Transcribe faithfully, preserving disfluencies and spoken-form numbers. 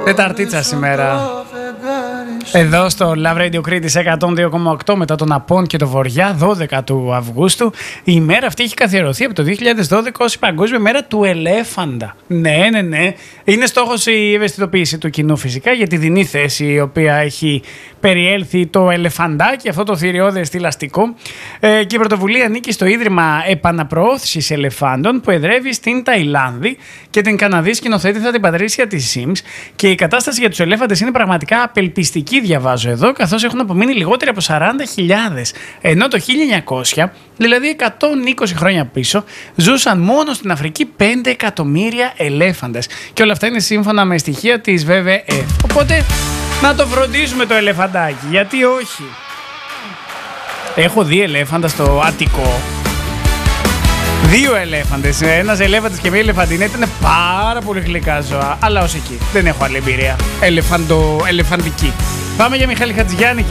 Τεταρτίτσα σήμερα. Εδώ στο Love Radio Κρήτης εκατόν δύο κόμμα οκτώ μετά τον Απόν και το Βοριά, δώδεκα του Αυγούστου. Η ημέρα αυτή έχει καθιερωθεί από το δύο χιλιάδες δώδεκα ως η Παγκόσμια Μέρα του Ελέφαντα. Ναι, ναι, ναι. Είναι στόχος η ευαισθητοποίηση του κοινού φυσικά για τη δεινή θέση η οποία έχει περιέλθει το ελεφαντάκι, αυτό το θηριώδες θηλαστικό. Ε, και η πρωτοβουλία ανήκει στο Ίδρυμα Επαναπροώθησης Ελεφάντων που εδρεύει στην Ταϊλάνδη και την Καναδή σκηνοθέτηδα την Πατρίσια της Sims. Και η κατάσταση για τους ελέφαντες είναι πραγματικά απελπιστική, διαβάζω εδώ, καθώς έχουν απομείνει λιγότεροι από σαράντα χιλιάδες. Ενώ το χίλια εννιακόσια, δηλαδή εκατόν είκοσι χρόνια πίσω, ζούσαν μόνο στην Αφρική πέντε εκατομμύρια ελέφαντες. Και όλα αυτά είναι σύμφωνα με στοιχεία της ντάμπλιου ντάμπλιου εφ. Οπότε να το φροντίσουμε το ελεφαντάκι, γιατί όχι. Έχω δει ελέφαντα στο Αττικό. Δύο ελέφαντες, ένας ελέφαντας και μία ελεφαντίνα, ήταν πάρα πολύ γλυκά ζώα, αλλά ως εκεί. Δεν έχω άλλη εμπειρία. Ελεφαντο, ελεφαντική. Πάμε για Μιχάλη Χατζηγιάννη.